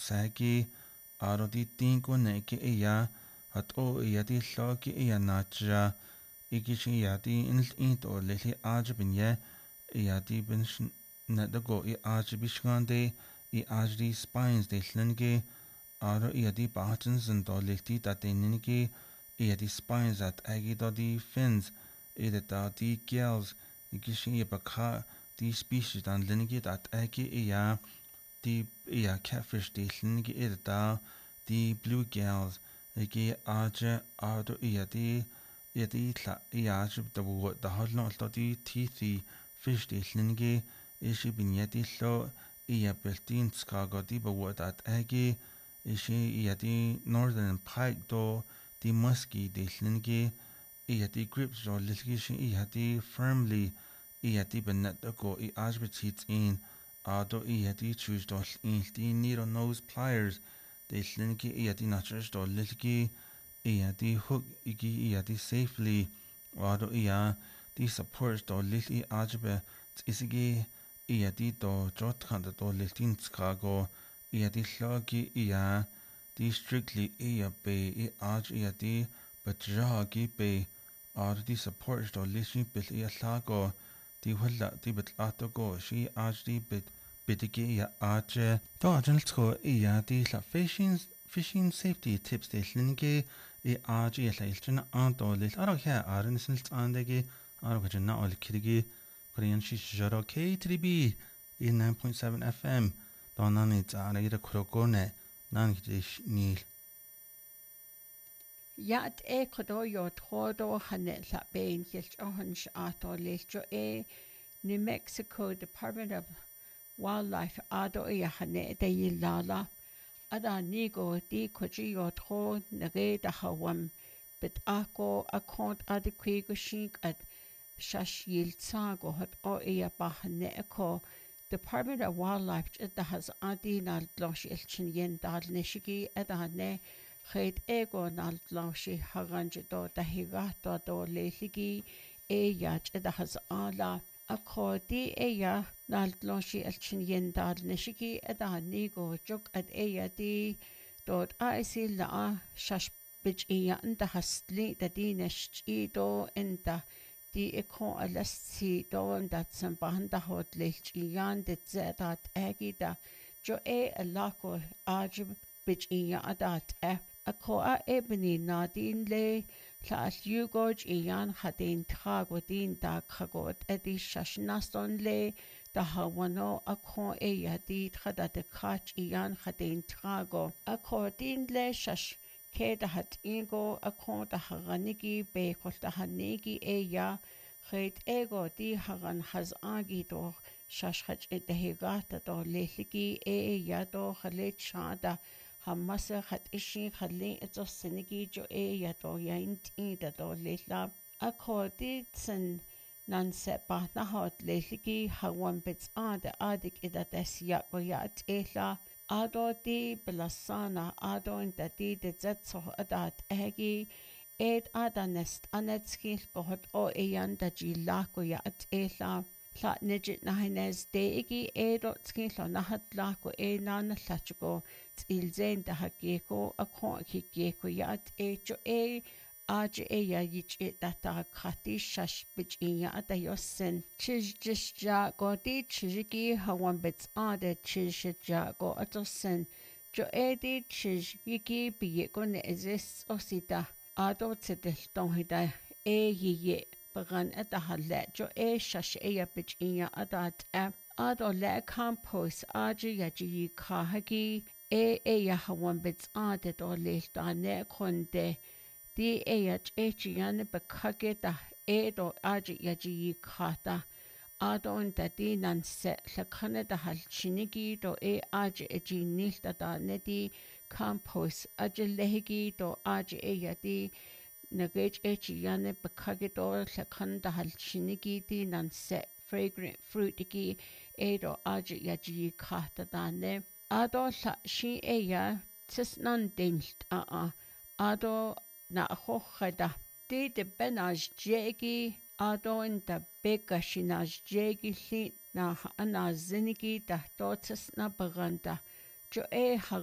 sagi aro di tinko ne ki iya hat o iya di lo ki iya nacha ikishi iya di in to leli ajbinye iya di bin na dago I ajbishkande I ajdi spines de lenge aro iya di buttons and do leti da deningi iya di spines at agi do di fins ida da di gills ikishi iya baka di species dan lenge dat agi iya die catfish die linge irda die blue gills igi aje ado di la aje da wo da halno alto di teethy fish die linge ishi binyeti lo beltin skago di bo dat agi ishi di northern pike do di musky die linge di grips do lilgi shi di firmly di benet go aje betit in ado di choose do di needle nose pliers de linki di naturals do lilki di hook igi di safely ado di supports do lili ajbe isigi di do jot kan do liltin skago di logi di strictly be aj di bedragi be ado di supports do lili bil lago di wala di betlato go shi aj di bitigi aje do ajelsko di la fishing safety tips de linge aj la ilchina ando lil aro ha arin sinil andegi aro gajna ol kirigi korean shi jaro K3B 9.7 FM donani tsara ira krogone nan gidish nil Yat kodo yo trodo hanet la bein yelch ohans ato lecho New Mexico Department of Wildlife ado hane de yilala ada nigo di koji yo tro nage da hawam bit ako account adequate shink at shash yiltsago hat bahne ko Department of Wildlife da has adi na losh ilchin yen dal nishigi ada ne Khait ego nal lashi haganj do dahigato do leligi yach da has ala akodi nal lashi elchin yendal nishigi da nigo juk at di dot isi la shash bich da hasli da dinesh do enda di ekon alasi do dat sambanda hot lech de zedat agida jo alako ajib bich adat Akoa ebony nadin le la yugoj iyan hadin tragodin da kagot edi shashnaston le da hawano akon di trada de kach iyan hadin trago akodin le shash ke da hat ingo akon da haranigi be kol da hanigi khait ego di haran has agi do shash hach edehigata do leligi do khalet shada Hamasa hat ishi khali eto senigi jo yato yaint da do lela akodi tsen nan se pa na hot leligi hawan bits adik ida desya go yat ela ado di blasana ado inda di de zetso adat egi adanest anetski gohot yan da jila go yat ela La nijit na hines deigi dotski la nahat la ko nan lachugo ilzen da hakeko akon kikeko yat jo aj ya yich data khati shash bich ya da yosen chij ja go di chigi hawan bits ade chij ja go atosen jo di chij yiki bi ko ne exist osita ado tsedel ton hida ye Bagan at the halet jo shash bich adat ado le compost aji yaji kahagi yahawan bits adet or le ne konde di yan bakage da do aji yaji kata ado da di nan se lakane da hal chinigi do aji nil da ne di compost aji lehigi do aji yadi Nagage yane bakagidor lakanda halchinigi di nan set fragrant fruitigi do aji yaji kata dane ado la shi tis nan dinst ado na hochada di de benaj jegi ado in da bega shinaj jegi li na zinigi da dotis na baganda jo